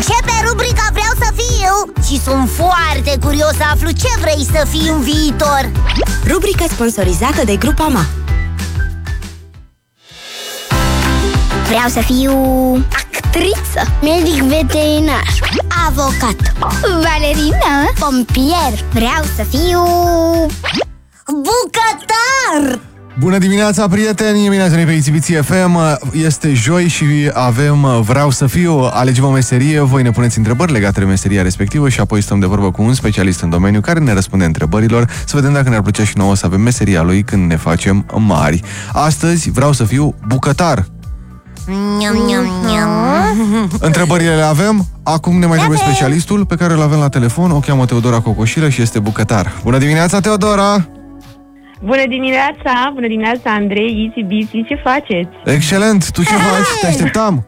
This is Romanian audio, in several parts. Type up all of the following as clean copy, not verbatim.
Începe rubrica Vreau să fiu și sunt foarte curios să aflu ce vrei să fii în viitor. Rubrica sponsorizată de Grupama. Vreau să fiu actriță, medic veterinar, avocat, balerină, pompier. Vreau să fiu bucătar. Bună dimineața, prieteni! Bine ați venit pe Exhibiție FM. Este joi și avem Vreau să fiu. Alegem o meserie, voi ne puneți întrebări legate de meseria respectivă și apoi stăm de vorbă cu un specialist în domeniu care ne răspunde întrebărilor, să vedem dacă ne-ar plăcea și nouă să avem meseria lui când ne facem mari. Astăzi vreau să fiu bucătar. Întrebările le avem. Acum ne mai trebuie specialistul pe care îl avem la telefon. O cheamă Teodora Cocoșilă și este bucătar. Bună dimineața, Teodora! Bună dimineața! Bună dimineața, Andrei, Isi, Bisi, ce faceți? Excelent! Tu ce faci? Te așteptam!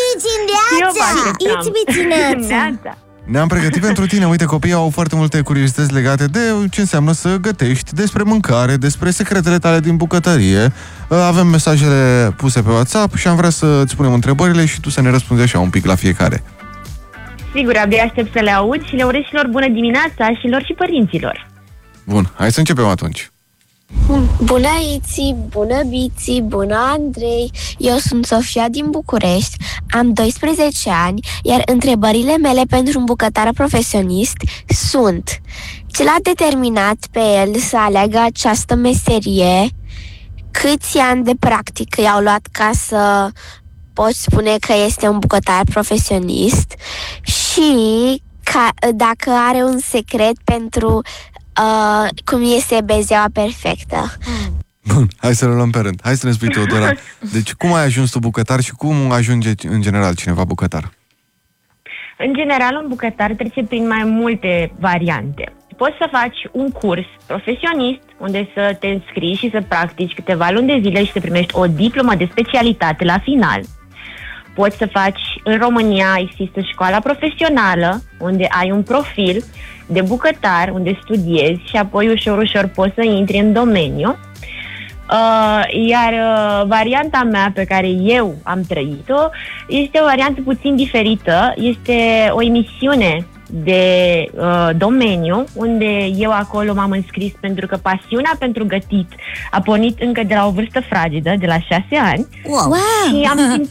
Ne-am pregătit pentru tine. Uite, copiii au foarte multe curiozități legate de ce înseamnă să gătești, despre mâncare, despre secretele tale din bucătărie. Avem mesajele puse pe WhatsApp și am vrea să-ți punem întrebările și tu să ne răspunzi așa un pic la fiecare. Sigur, abia aștept să le aud și le urez și lor bună dimineața și lor și părinților. Bun, hai să începem atunci. Bună Iți, bună Biți, bună Andrei. Eu sunt Sofia din București, am 12 ani, iar întrebările mele pentru un bucătar profesionist sunt: ce l-a determinat pe el să aleagă această meserie? Câți ani de practică i-au luat ca să poți spune că este un bucătar profesionist? Și dacă are un secret pentru cum este bezeaua perfectă. Bun, hai să le luăm pe rând. Hai să ne spui, Teodora, deci cum ai ajuns tu bucătar și cum ajunge în general cineva bucătar? În general, un bucătar trece prin mai multe variante. Poți să faci un curs profesionist unde să te înscrii și să practici câteva luni de zile și să primești o diplomă de specialitate la final. Poți să faci, în România există școala profesională unde ai un profil de bucătar, unde studiezi și apoi ușor poți să intri în domeniu. Iar varianta mea pe care eu am trăit-o este o variantă puțin diferită. Este o emisiune de domeniu unde eu acolo m-am înscris pentru că pasiunea pentru gătit a pornit încă de la o vârstă fragedă, de la 6 ani. Wow. Și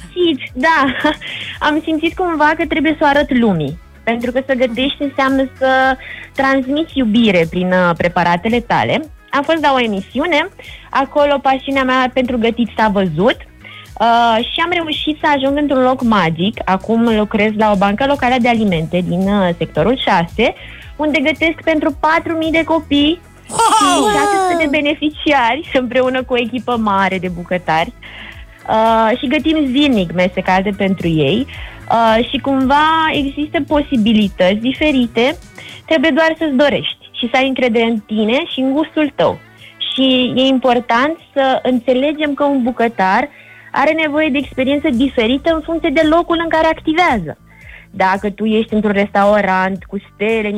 am simțit cumva că trebuie să o arăt lumii. Pentru că să gătești înseamnă să transmiți iubire prin preparatele tale. Am fost la o emisiune, acolo pasiunea mea pentru gătit s-a văzut și am reușit să ajung într-un loc magic. Acum lucrez la o bancă locală de alimente din sectorul 6, unde gătesc pentru 4.000 de copii și 600 de beneficiari, împreună cu o echipă mare de bucătari. Și gătim zilnic mese calde pentru ei. Și cumva există posibilități diferite, trebuie doar să-ți dorești și să ai încredere în tine și în gustul tău. Și e important să înțelegem că un bucătar are nevoie de experiență diferită în funcție de locul în care activează. Dacă tu ești într-un restaurant cu stele